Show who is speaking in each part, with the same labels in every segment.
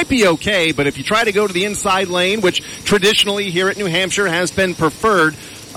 Speaker 1: might be okay, but if you try to go to the inside lane, which traditionally here at New Hampshire has been preferred,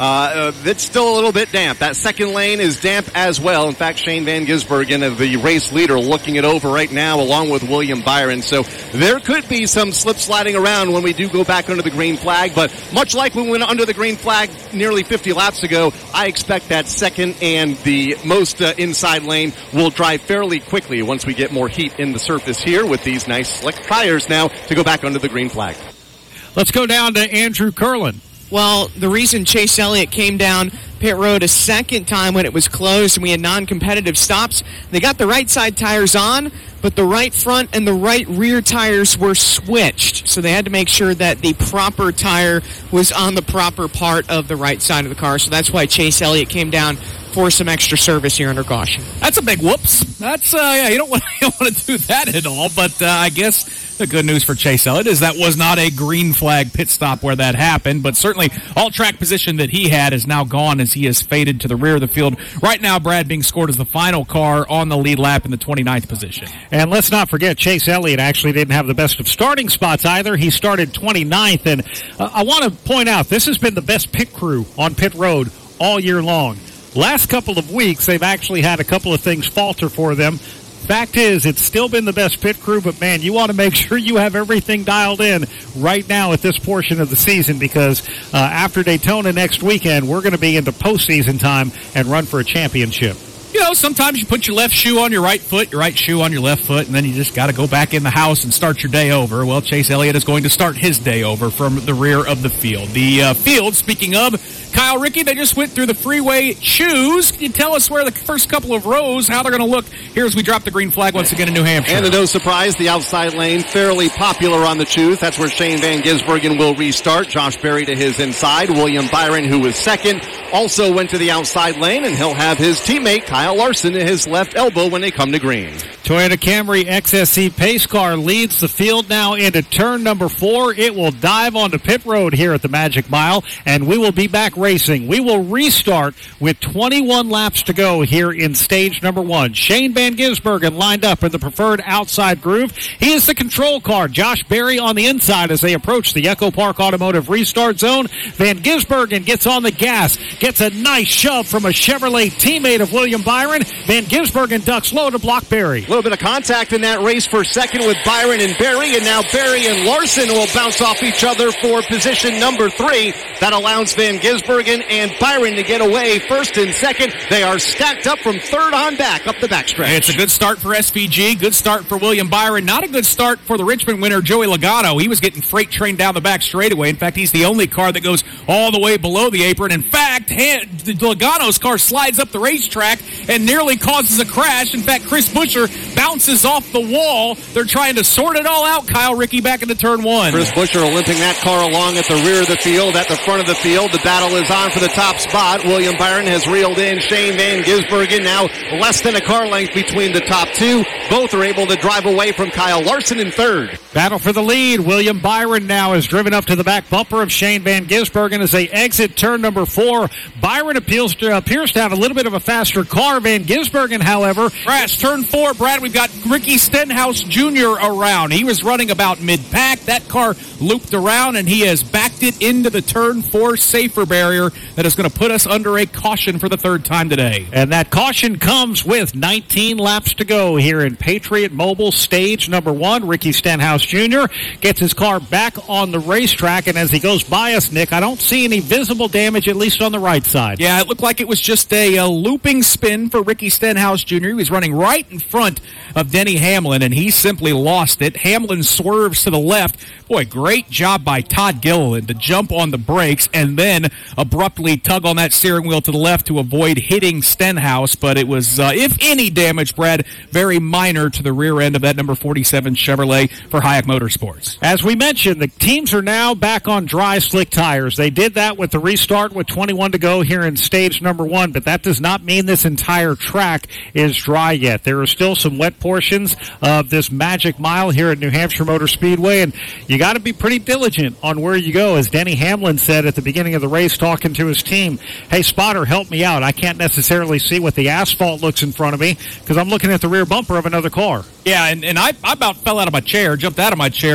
Speaker 1: it's still a little bit damp. That second lane is damp as well. In fact, Shane Van Gisbergen, the race leader, looking it over right now along with William Byron. So there could be some slip sliding around when we do go back under the green flag. But much like we went under the green flag nearly 50 laps ago, I expect that second and the most inside lane will drive fairly quickly once we get more heat in the surface here with these nice slick tires now to go back under the green flag.
Speaker 2: Let's go down to Andrew Curlin.
Speaker 3: Well, the reason Chase Elliott came down pit road a second time when it was closed and we had non-competitive stops, they got the right side tires on, but the right front and the right rear tires were switched. So they had to make sure that the proper tire was on the proper part of the right side of the car. So that's why Chase Elliott came down for some extra service here under caution.
Speaker 2: That's a big whoops. That's, you don't want to do that at all, but I guess the good news for Chase Elliott is that was not a green flag pit stop where that happened, but certainly all track position that he had is now gone as he has faded to the rear of the field. Right now, Brad being scored as the final car on the lead lap in the 29th position.
Speaker 4: And let's not forget, Chase Elliott actually didn't have the best of starting spots either. He started 29th, and I want to point out, this has been the best pit crew on pit road all year long. Last couple of weeks, they've actually had a couple of things falter for them. Fact is, it's still been the best pit crew, but man, you want to make sure you have everything dialed in right now at this portion of the season because after Daytona next weekend, we're going to be into postseason time and run for a championship.
Speaker 2: You know, sometimes you put your left shoe on your right foot, your right shoe on your left foot, and then you just got to go back in the house and start your day over. Well, Chase Elliott is going to start his day over from the rear of the field. The field, speaking of, Kyle Rickey, they just went through the freeway shoes. Can you tell us where the first couple of rows, how they're going to look here as we drop the green flag once again in New Hampshire?
Speaker 1: And to no surprise, the outside lane fairly popular on the choose. That's where Shane Van Gisbergen will restart. Josh Berry to his inside. William Byron, who was second, also went to the outside lane, and he'll have his teammate Kyle Larson to his left elbow when they come to green.
Speaker 4: Toyota Camry XSE pace car leads the field now into turn number 4. It will dive onto pit road here at the Magic Mile, and we will be back racing. We will restart with 21 laps to go here in stage number 1. Shane Van Gisbergen lined up in the preferred outside groove. He is the control car. Josh Berry on the inside as they approach the Echo Park Automotive restart zone. Van Gisbergen gets on the gas, gets a nice shove from a Chevrolet teammate of William Byron. Van Gisbergen ducks low to block Berry.
Speaker 1: A little bit of contact in that race for second with Byron and Berry, and now Berry and Larson will bounce off each other for position number 3. That allows Van Gisbergen and Byron to get away first and second. They are stacked up from third on back up the backstretch.
Speaker 2: It's a good start for SVG, good start for William Byron. Not a good start for the Richmond winner, Joey Logano. He was getting freight trained down the back straightaway. In fact, he's the only car that goes all the way below the apron. In fact, Logano's car slides up the racetrack and nearly causes a crash. In fact, Chris Buescher bounces off the wall. They're trying to sort it all out. Kyle Rickey back into turn 1.
Speaker 1: Chris Buescher limping that car along at the rear of the field, at the front of the field. The battle is on for the top spot. William Byron has reeled in Shane Van Gisbergen. Now less than a car length between the top two. Both are able to drive away from Kyle Larson in third.
Speaker 4: Battle for the lead. William Byron now is driven up to the back bumper of Shane Van Gisbergen as they exit turn number 4. Byron appears to have a little bit of a faster car. Van Gisbergen, however,
Speaker 2: crash turn 4, Brad. We've got Ricky Stenhouse Jr. around. He was running about mid-pack. That car looped around, and he has backed it into the turn 4 safer barrier that is going to put us under a caution for the third time today.
Speaker 4: And that caution comes with 19 laps to go here in Patriot Mobile stage number 1. Ricky Stenhouse Jr. gets his car back on the racetrack, and as he goes by us, Nick, I don't see any visible damage, at least on the right side.
Speaker 2: Yeah, it looked like it was just a looping spin for Ricky Stenhouse Jr. He was running right in front of Denny Hamlin, and he simply lost it. Hamlin swerves to the left. Boy, great job by Todd Gilliland to jump on the brakes and then abruptly tug on that steering wheel to the left to avoid hitting Stenhouse. But it was, if any damage, Brad, very minor to the rear end of that number 47 Chevrolet for Hayek Motorsports.
Speaker 4: As we mentioned, the teams are now back on dry, slick tires. They did that with the restart with 21 to go here in stage number 1, but that does not mean this entire track is dry yet. There are still some wet portions of this Magic Mile here at New Hampshire Motor Speedway, and you got to be pretty diligent on where you go. As Denny Hamlin said at the beginning of the race talking to his team, hey, spotter, help me out. I can't necessarily see what the asphalt looks in front of me because I'm looking at the rear bumper of another car.
Speaker 2: Yeah, and I about fell out of my chair, jumped out of my chair